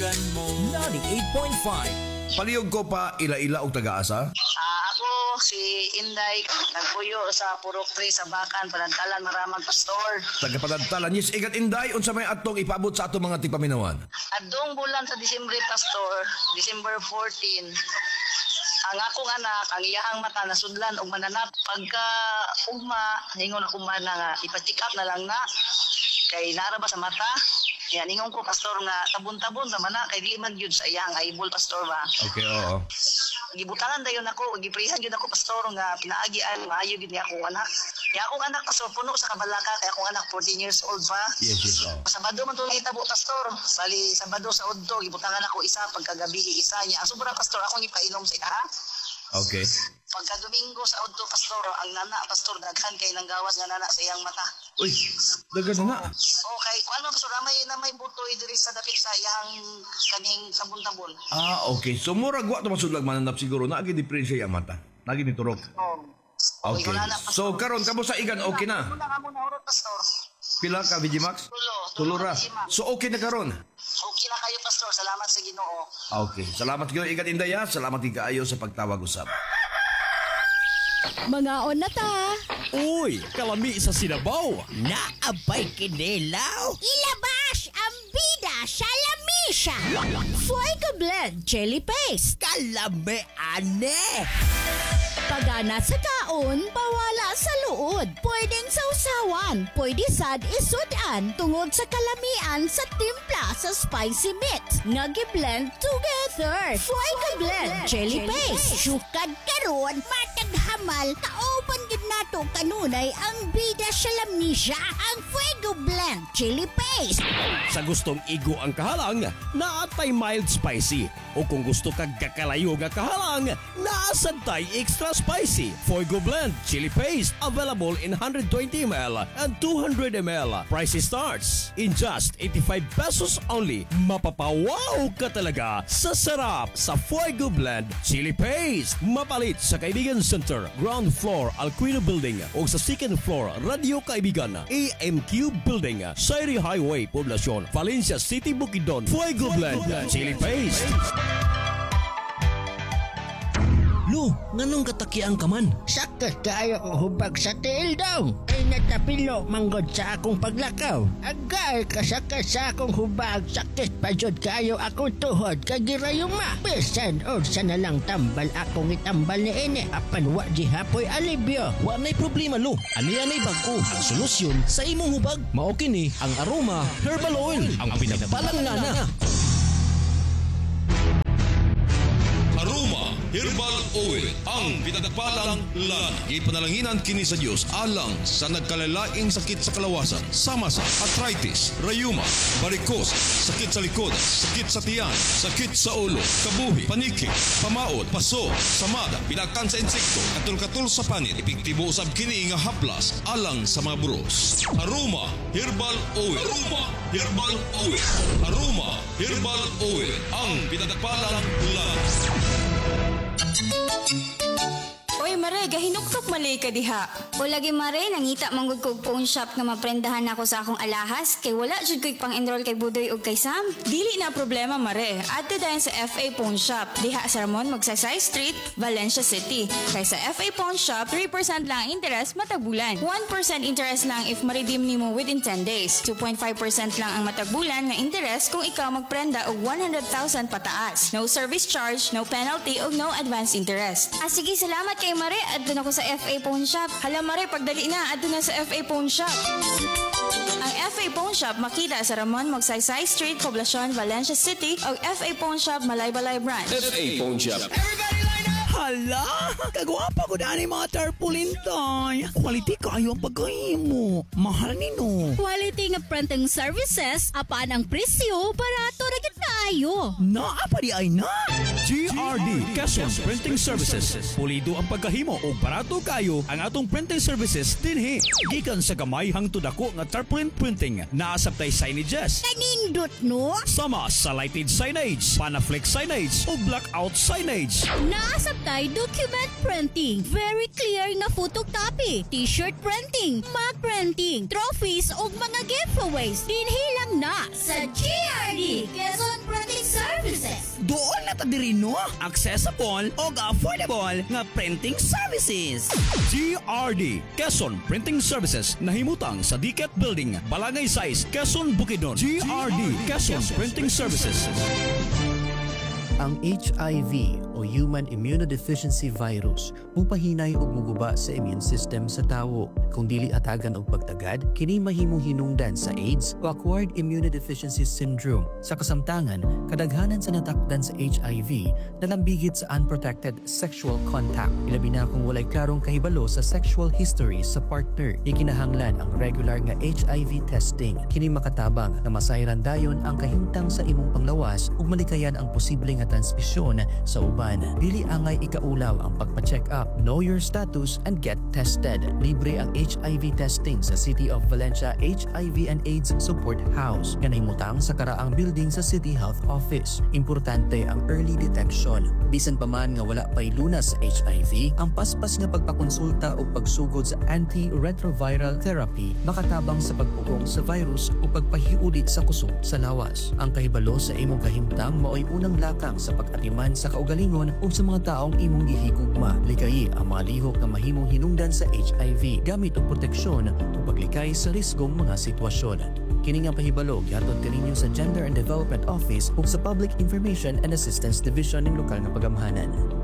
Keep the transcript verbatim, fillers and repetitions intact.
kaibigan mo. ninety-eight point five. Palihog ko pa ila-ila og taga-asa. Ah, ako si Inday, nagpuyo sa Purok Tree sa Bakan, Palantalan, Maramag Pastor. Taga-Palantalan. Yes, igat Inday, unsa may atong ipabot sa atong mga tipaminawan? Adong bulan sa Disyembre Pastor, December fourteenth. Ang akong anak, ang iyahang mata nasudlan og mananap. Pagka ugma, hingon ako man nga ipa-check up na lang na. Kay nara ba sa mata? Yan, ingon ko, pastor, nga tabon-tabon sa mana, kay di man yun sa iyang eyeball, pastor ba? Okay, oo. Gibutangan dayon ako, giprihan yun ako, pastor, nga pinaagian, maayo yun niya akong anak. Niya akong anak, pastor, puno sa kabalaka, kaya akong anak, fourteen years old pa. Yes, yes, oo. Sabado man ito hitabo, pastor. Bali, Sabado sa Udto, gibutangan ako isa, pagkagabi, isa niya. Ang sobra, pastor, akong ipainom sa ika, Okay. Pagka Domingo sa Udto, pastor, ang nana, pastor, daghan kay nang gawas nga nana sa iyang mata. Uy, dagan na na. Okay, kung ano, pastor, may na may butoy diri sa dapit sa iyang kaning sabon-tabon. Ah, okay. So, murag wa ito masudlag mananap siguro. Naagi diferensya yung mata. Naagi ni turok. Oh. Okay. So, karon kamo sa igan, okay na? Muna ka muna, urot, pastor. Pila ka, Vigimax? Tulo. Tulura. Vigimax. So, okay na karon? Okay na kayo, pastor. Salamat sa Ginoo. Okay. Salamat kayo, igat Indaya. Salamat kayo sa pagtawag usap. Mga on na ta. Uy, kalami sa Sinabaw. Naabay kinilaw. Ilabas ang bida sa lamisa. Fuego Blend Chili Paste. Kalami ane. Pagana sa kaon, bawala sa luod. Pwedeng sausawan, pwede sad isudan tungod sa kalamian sa timpla sa spicy mix. Nga gi-blend together. Fuego Blend Chili Paste. Sukad karon, matag hamal, kaopan gid nato kanunay ang bida sa lamisa. Ang Fuego Blend Chili Paste. Sa gustong igo ang kahalang, naatay mild spicy. O kung gusto kag kakalayo nga kahalang, naasantay extra spicy. Fuego Blend Chili Paste available in one hundred twenty milliliters and two hundred milliliters. Price starts in just eighty-five pesos only. Mapapawaw ka talaga sa sarap sa Fuego Blend Chili Paste. Mapalit sa Kaibigan Center, ground floor Alquino Building o sa second floor Radio Kaibigan, A M Q Building, Sairi Highway, Poblacion, Valencia City, Bukidnon. Fuego Blend Chili Paste. Lo, nganong katakian ka man? Sakit kaayo kong hubag sa tiil daw. Ay natapilo manggod sa akong paglakaw. Agay kasakit sa akong hubag. Sakit pa jud kaayo akong tuhod. Kagirayuma. Bisan o sa nalang tambal akong itambal ni ine. Apan wa di hapoy alibyo. Wa na'y problema lo. Ani-anay bago ang solusyon sa imong hubag. Mao kini ang Aroma Herbal Oil. Ang pinagpalang nana. Aroma Herbal Oil, ang pinagpalang lana. Ipanalanginan kini sa Dios alang sa nagkalalaing sakit sa kalawasan, sama sa arthritis, rayuma, varicose, sakit sa likod, sakit sa tiyan, sakit sa ulo, kabuhi, paniki, pamaod, paso, samada, pinakan sa insekto, katul-katul sa panit, epektibo usab kini nga haplas alang sa mga bros. Aroma Herbal Oil. Aroma Herbal Oil. Aroma Herbal Oil, ang pinagpalang lana. Oy Mare, gahinuktok malay ka diha. O lagi Mare, nangita manggod kog phone shop nga maprendahan ako sa akong alahas kay wala jud ko'y pang-enroll kay Budoy ug kay Sam. Dili na problema Mare. Adto dayon sa F A Phone Shop. Diha sa Ramon Magsaysay Street, Valencia City. Kay sa F A Phone Shop, three percent lang ang interest matag bulan. one percent interest lang if ma-redeem nimo within ten days. two point five percent lang ang matag bulan nga interest kung ikaw magprenda og one hundred thousand pataas. No service charge, no penalty ug no advance interest. Ah sige, salamat kay Mare. Adto na ko sa F A Phone Shop. Hala Mare, pagdali na, adto na sa F A Phone Shop. Ang F A Phone Shop makita sa Ramon Magsaysay Street, Poblacion, Valencia City o F A Phone Shop, Malaybalay Branch. F A Phone Shop. Hala, kagwapa ko daan mga tarpaulin tay. Quality kayo ang pagkahimo. Mahal nino. Quality nga printing services, apaan ang presyo, barato na gid kaayo. Naa pa di ay na. G R D Quezon Printing Services. Pulido ang pagkahimo o barato kayo ang atong printing services dinhi. Gikan sa gamay hangtod dako nga tarpaulin printing. Naasabtay signages. Kanindot no? Sama sa lighted signage, panaflex signage o blackout signage. Naasabtay document printing, very clear nga photocopy, t-shirt printing, mug printing, trophies ug mga giveaways. Dinhi lang na sa G R D Quezon Printing Services. ta diri no, accessible o affordable nga printing services. G R D, Quezon Printing Services, nahimutang sa Diket Building, Balangay Size, Quezon, Bukidnon. G R D, Quezon Printing Services. Ang H I V o Human Immunodeficiency Virus mupahinay og muguba sa immune system sa tawo. Kung dili atagan og pagtagad, kini mahimong hinungdan sa AIDS o Acquired Immunodeficiency Syndrome. Sa kasamtangan, kadaghanan sa natakdan sa H I V nalambigit sa unprotected sexual contact. Ilabi na kung walay klarong kahibalo sa sexual history sa partner. Ikinahanglan ang regular nga H I V testing. Kini makatabang na masayran dayon ang kahimtang sa imong panglawas ug malikayan ang posibleng nga transmisyon sa uban. Dili angay ikaulaw ang pagpa-check up, know your status and get tested. Libre ang H I V testing sa City of Valencia H I V and AIDS Support House nga nahimutang sa karaang building sa City Health Office. Importante ang early detection. Bisan pa man nga wala pay lunas sa H I V, ang paspas nga pagpakonsulta o pagsugod sa antiretroviral therapy makatabang sa pagpugong sa virus o pagpahiulit sa kusog sa lawas. Ang kahibalo sa imong kahimtang mao'y unang lakang sa pag-atiman sa kaugalingon o sa mga taong imong gihigugma. Likayi ang mga lihok na mahimong hinungdan sa H I V gamit og proteksyon o paglikay sa risgong mga sitwasyon. Kini nga pahibalo gihatod kaninyo sa Gender and Development Office ug sa Public Information and Assistance Division ng lokal nga pagamhanan.